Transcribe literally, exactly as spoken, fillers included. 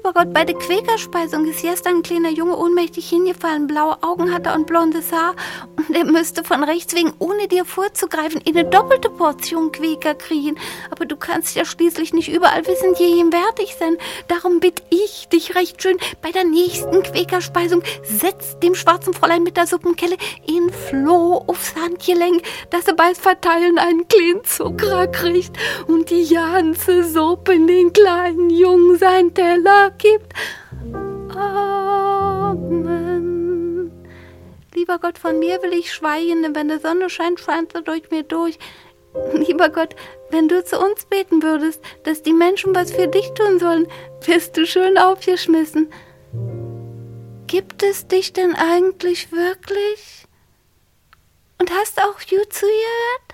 lieber Gott, bei der Quäkerspeisung ist gestern ein kleiner Junge ohnmächtig hingefallen, blaue Augen hat er und blondes Haar. Und er müsste von rechts wegen, ohne dir vorzugreifen, eine doppelte Portion Quäker kriegen. Aber du kannst ja schließlich nicht überall wissend gegenwärtig sein. Darum bitte ich dich recht schön, bei der nächsten Quäkerspeisung setz dem schwarzen Fräulein mit der Suppenkelle in Floh aufs Handgelenk, dass er beim Verteilen einen kleinen Zucker kriegt und die ganze Suppe in den kleinen Jungen sein Teller gibt. Amen. Lieber Gott, von mir will ich schweigen, denn wenn die Sonne scheint, scheint sie durch mir durch. Lieber Gott, wenn du zu uns beten würdest, dass die Menschen was für dich tun sollen, wirst du schön aufgeschmissen. Gibt es dich denn eigentlich wirklich? Und hast auch gut zugehört?